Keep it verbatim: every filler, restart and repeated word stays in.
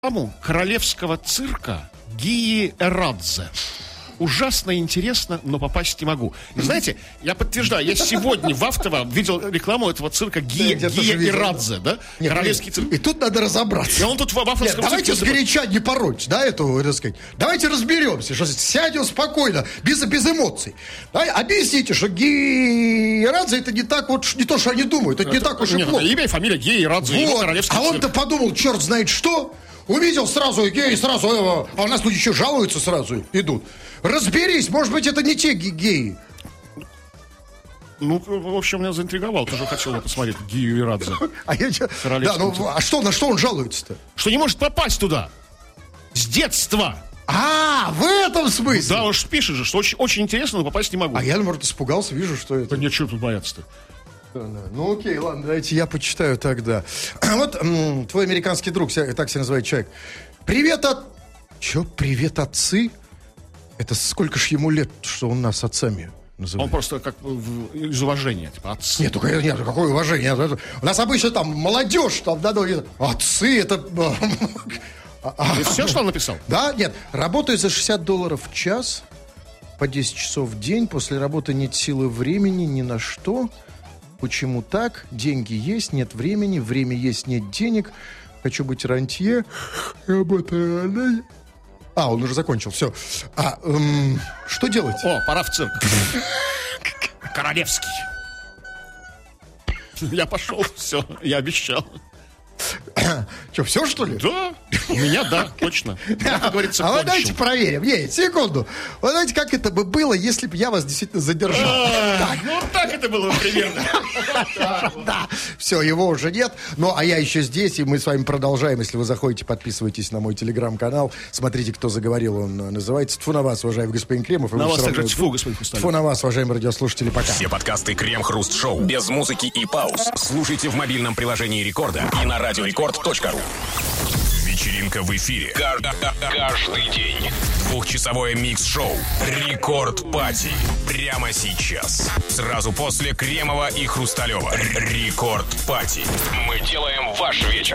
рекламу королевского цирка Гии Эрадзе. Ужасно интересно, но попасть не могу. И знаете, я подтверждаю, я сегодня в Автово видел рекламу этого цирка Гия, Да, Гия Эрадзе, да? Нет, Королевский нет. цирк. И тут надо разобраться. И он тут в Автовском Нет, давайте цирке... сгоряча не пороть, да, эту, так сказать. Давайте разберемся, что сядем спокойно, без, без эмоций. Да, объясните, что Гия Эрадзе это не так вот, не то, что они думают, это, это не так уж и нет, плохо. Это имя и фамилия Гия Эрадзе, вот. его королевский А цирк. он-то подумал, черт знает что. Увидел сразу геи, сразу, а у нас люди еще жалуются сразу, идут. Разберись, может быть, это не те геи. Ну, в общем, меня заинтриговал, тоже хотел бы посмотреть Гию Эрадзе. А, я, да, ну, а что, на что он жалуется-то? Что не может попасть туда. С детства. А, в этом смысле? Да, он же пишет же, что очень, очень интересно, но попасть не могу. А я, наоборот, испугался, вижу, что это. Да нет, что тут бояться-то? Да, да. Ну окей, ладно, давайте я почитаю тогда. Вот м, твой американский друг, так себя называет человек. Привет от... Че, привет отцы? Это сколько ж ему лет, что он нас отцами называет? Он просто как в- из уважения, типа отцы. Нет, только нет, какое уважение. У нас обычно там молодежь, там, да, ну, отцы, это... И все, что он написал? Да, нет, работаю за шестьдесят долларов в час, по десять часов в день, после работы нет силы времени ни на что. Почему так? Деньги есть, нет времени, время есть, нет денег. Хочу быть рантье. Работаю. А, он уже закончил, все. А, эм, что делать? О, пора в цирк. Королевский. Я пошел, все, я обещал. Что, все, что ли? Да, у меня да, точно. Я, как говорится, А вы кончил. давайте проверим. Нет, секунду. Вы знаете, как это бы было, если бы я вас действительно задержал? А, Ну, вот так это было примерно. Да, все, его уже нет. Ну, а я еще здесь, и мы с вами продолжаем. Если вы заходите, подписывайтесь на мой телеграм-канал. Смотрите, кто заговорил. Он называется «Тьфу на вас, уважаемый господин Кремов». И На вы вас все также равно- тьфу, господин Хрусталев. Тьфу на вас, уважаемые радиослушатели, пока. Все подкасты Крем-Хруст-Шоу без музыки и пауз. Слушайте в мобильном приложении Рекорда и на радиорекорд точка ру. Вечеринка в эфире. Каждый день. Двухчасовое микс-шоу «Рекорд Пати». Прямо сейчас. Сразу после Кремова и Хрусталева. «Рекорд Пати». Мы делаем ваш вечер